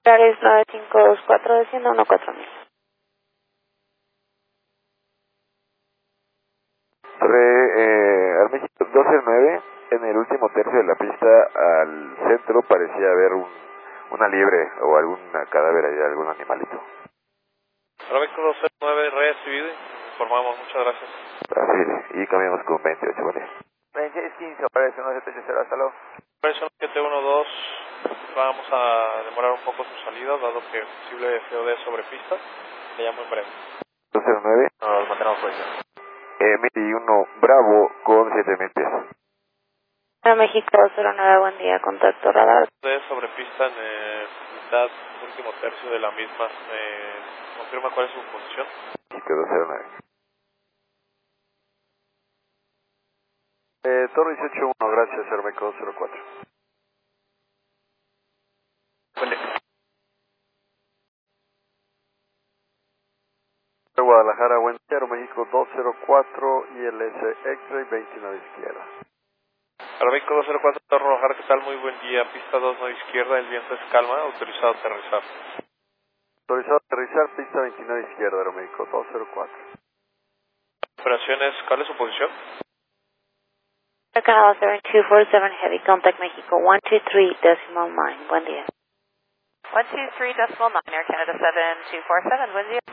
Paris 9524, desciendo 14000. Sobre Aeroméxico 209, en el último tercio de la pista al centro parecía haber una liebre o algún cadáver ahí, algún animalito. Aeroméxico 209, recibido, informamos, muchas gracias. Así, y cambiamos con 28, ¿vale? 2615, operación 1780, hasta luego. Operación 712, vamos a demorar un poco su salida, dado que posible COD sobre pista. Le llamo en breve. 209. Nos mantenemos por eso. 1001 Bravo con 7000 pies. Aeroméxico 209, buen día, contacto radar. COD sobre pista en mitad, último tercio de la misma. ¿Confirma cuál es su posición? México 209. Torre 181, gracias, Aeroméxico 204. Buen día. Guadalajara, buen día, Aeroméxico 204, ILS X-Ray 29 izquierda. Aeroméxico 204, Torre Bajar, ¿qué tal? Muy buen día, pista 29 izquierda, el viento es calma, autorizado a aterrizar. Autorizado a aterrizar, pista 29 izquierda, Aeroméxico 204. Operaciones, ¿cuál es su posición? Canal 7247, heavy contact México 123.9, buen día. 123.9, Air Canada 7247, buen día.